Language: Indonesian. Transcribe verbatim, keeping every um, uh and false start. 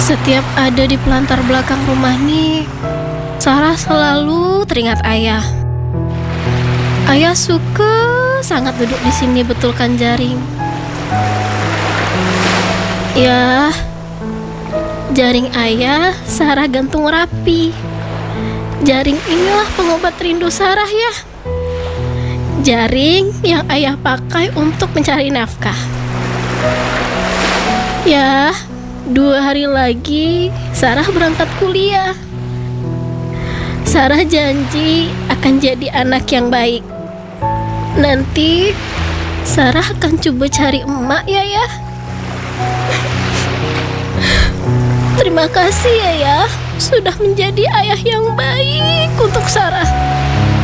Setiap ada di pelantar belakang rumah nih, Sarah selalu teringat ayah. Ayah suka sangat duduk di sini betulkan jaring. Ya, jaring ayah Sarah gantung rapi. Jaring inilah pengobat rindu Sarah ya. Jaring yang ayah pakai untuk mencari nafkah. Ya, dua hari lagi Sarah berangkat kuliah. Sarah janji akan jadi anak yang baik. Nanti Sarah akan coba cari emak ya ya. Terima kasih ya ya, sudah menjadi ayah yang baik untuk Sarah.